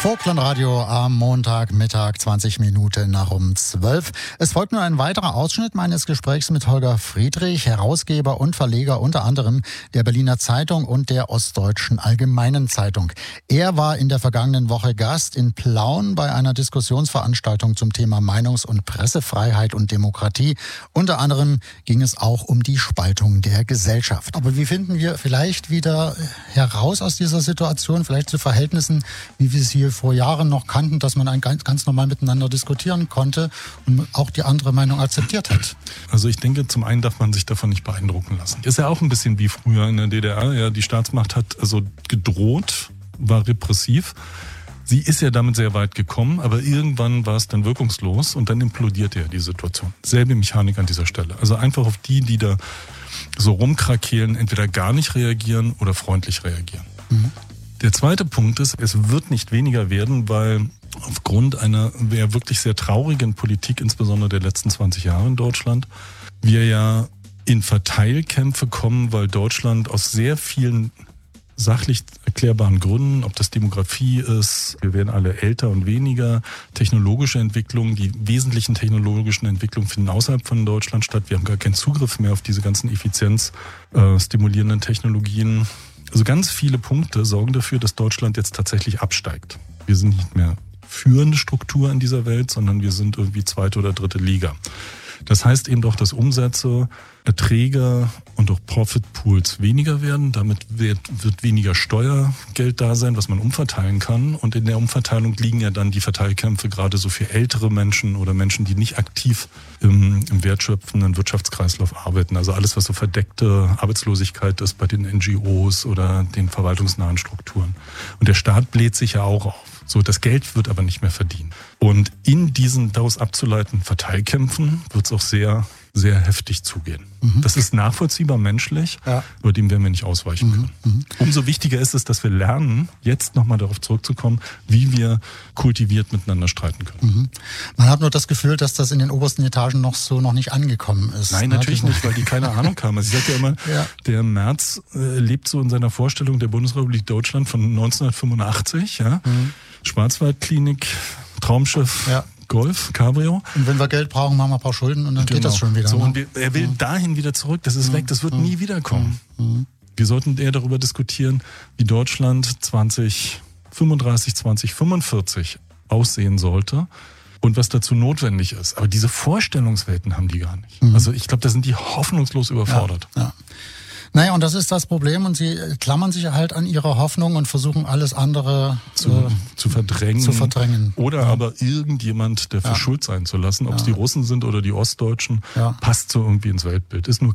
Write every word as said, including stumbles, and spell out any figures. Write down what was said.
Vogtland-Radio am Montagmittag, zwanzig Minuten nach um zwölf. Es folgt nun ein weiterer Ausschnitt meines Gesprächs mit Holger Friedrich, Herausgeber und Verleger unter anderem der Berliner Zeitung und der Ostdeutschen Allgemeinen Zeitung. Er war in der vergangenen Woche Gast in Plauen bei einer Diskussionsveranstaltung zum Thema Meinungs- und Pressefreiheit und Demokratie. Unter anderem ging es auch um die Spaltung der Gesellschaft. Aber wie finden wir vielleicht wieder heraus aus dieser Situation, vielleicht zu Verhältnissen, wie wir sie vor Jahren noch kannten, dass man ein ganz, ganz normal miteinander diskutieren konnte und auch die andere Meinung akzeptiert hat? Also ich denke, zum einen darf man sich davon nicht beeindrucken lassen. Ist ja auch ein bisschen wie früher in der D D R. Ja, die Staatsmacht hat also gedroht, war repressiv. Sie ist ja damit sehr weit gekommen, aber irgendwann war es dann wirkungslos und dann implodierte ja die Situation. Selbe Mechanik an dieser Stelle. Also einfach auf die, die da so rumkrakehlen, entweder gar nicht reagieren oder freundlich reagieren. Mhm. Der zweite Punkt ist, es wird nicht weniger werden, weil aufgrund einer ja wirklich sehr traurigen Politik, insbesondere der letzten zwanzig Jahre in Deutschland, wir ja in Verteilkämpfe kommen, weil Deutschland aus sehr vielen sachlich erklärbaren Gründen, ob das Demografie ist, wir werden alle älter und weniger, technologische Entwicklungen, die wesentlichen technologischen Entwicklungen finden außerhalb von Deutschland statt. Wir haben gar keinen Zugriff mehr auf diese ganzen effizienzstimulierenden Technologien. Also ganz viele Punkte sorgen dafür, dass Deutschland jetzt tatsächlich absteigt. Wir sind nicht mehr führende Struktur in dieser Welt, sondern wir sind irgendwie zweite oder dritte Liga. Das heißt eben doch, dass Umsätze, Erträge und auch Profitpools weniger werden. Damit wird, wird weniger Steuergeld da sein, was man umverteilen kann. Und in der Umverteilung liegen ja dann die Verteilkämpfe gerade so für ältere Menschen oder Menschen, die nicht aktiv im, im wertschöpfenden Wirtschaftskreislauf arbeiten. Also alles, was so verdeckte Arbeitslosigkeit ist bei den N G Os oder den verwaltungsnahen Strukturen. Und der Staat bläht sich ja auch auf. So, das Geld wird aber nicht mehr verdient. Und in diesen daraus abzuleitenden Verteilkämpfen wird es auch sehr, sehr heftig zugehen. Mhm. Das ist nachvollziehbar menschlich, ja. Aber dem werden wir nicht ausweichen können. Mhm. Mhm. Umso wichtiger ist es, dass wir lernen, jetzt nochmal darauf zurückzukommen, wie wir kultiviert miteinander streiten können. Mhm. Man hat nur das Gefühl, dass das in den obersten Etagen noch so noch nicht angekommen ist. Nein, ne? natürlich nicht, weil die keine Ahnung haben. Also ich sage ja immer, ja. Der Merz äh, lebt so in seiner Vorstellung der Bundesrepublik Deutschland von neunzehnhundertfünfundachtzig, ja. Mhm. Schwarzwaldklinik, Traumschiff, ja. Golf, Cabrio. Und wenn wir Geld brauchen, machen wir ein paar Schulden und dann genau. geht das schon wieder. So, ne? und wir, er will mhm. dahin wieder zurück, das ist mhm. weg, das wird mhm. nie wiederkommen. Mhm. Wir sollten eher darüber diskutieren, wie Deutschland zwanzig fünfunddreißig, zwanzig fünfundvierzig aussehen sollte und was dazu notwendig ist. Aber diese Vorstellungswelten haben die gar nicht. Mhm. Also ich glaube, da sind die hoffnungslos überfordert. Ja, ja. Naja, und das ist das Problem und sie klammern sich halt an ihre Hoffnung und versuchen alles andere zu, äh, zu, verdrängen. zu verdrängen. Oder ja. aber irgendjemand, der für ja. schuld sein zu lassen, ob es ja. die Russen sind oder die Ostdeutschen, ja. passt so irgendwie ins Weltbild. Ist nur